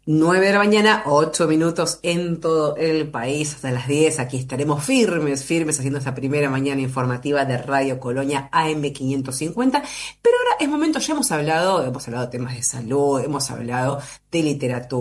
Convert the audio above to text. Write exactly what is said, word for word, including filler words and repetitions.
Nueve de la mañana, ocho minutos en todo el país, hasta las diez. Aquí estaremos firmes, firmes haciendo esta primera mañana informativa de Radio Colonia A M quinientos cincuenta. Pero ahora es momento, ya hemos hablado, hemos hablado de temas de salud, hemos hablado de literatura.